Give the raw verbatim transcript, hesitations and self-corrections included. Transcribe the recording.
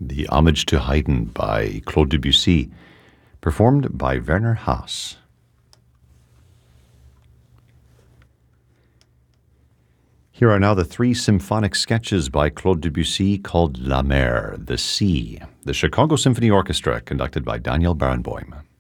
The Homage to Haydn by Claude Debussy, performed by Werner Haas. Here are now the three symphonic sketches by Claude Debussy called La Mer, the Sea, the Chicago Symphony Orchestra, conducted by Daniel Barenboim.